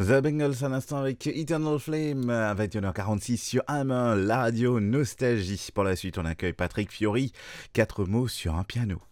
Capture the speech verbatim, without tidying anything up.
The Bengals à l'instant avec Eternal Flame à vingt et une heures quarante-six sur M un, la radio Nostalgie. Pour la suite, on accueille Patrick Fiori. Quatre mots sur un piano.